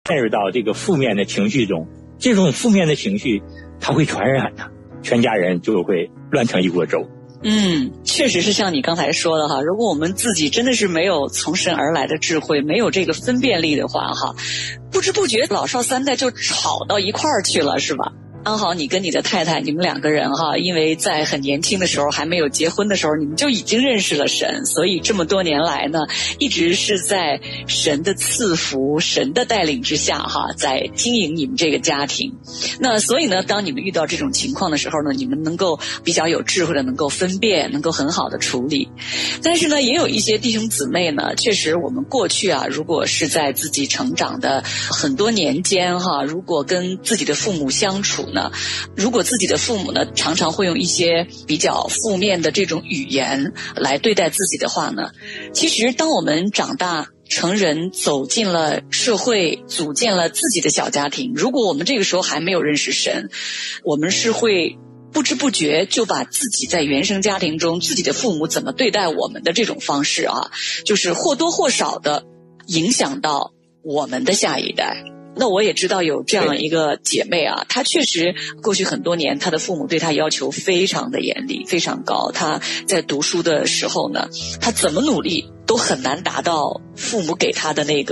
陷入到这个负面的情绪中，这种负面的情绪它会传染的，全家人就会乱成一锅粥。 确实是像你刚才说的哈，如果我们自己真的是没有从神而来的智慧，没有这个分辨力的话哈，不知不觉老少三代就吵到一块儿去了，是吧？安好，你跟你的太太，你们两个人哈，因为在很年轻的时候，还没有结婚的时候，你们就已经认识了神，所以这么多年来呢，一直是在神的赐福、神的带领之下哈，在经营你们这个家庭。那所以呢，当你们遇到这种情况的时候呢，你们能够比较有智慧的能够分辨，能够很好的处理。但是呢，也有一些弟兄姊妹呢，确实我们过去啊，如果是在自己成长的很多年间哈，如果跟自己的父母相处，如果自己的父母呢常常会用一些比较负面的这种语言来对待自己的话呢，其实当我们长大成人，走进了社会，组建了自己的小家庭，如果我们这个时候还没有认识神，我们是会不知不觉就把自己在原生家庭中自己的父母怎么对待我们的这种方式啊，就是或多或少的影响到我们的下一代。那我也知道有这样一个姐妹啊，她确实过去很多年她的父母对她要求非常的严厉，非常高。她在读书的时候呢，她怎么努力都很难达到父母给她的那个